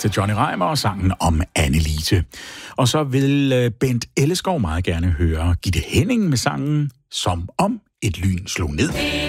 til Johnny Reimer og sangen om Annelise. Og så vil Bent Elleskov meget gerne høre Gitte Henning med sangen Som om et lyn slog ned.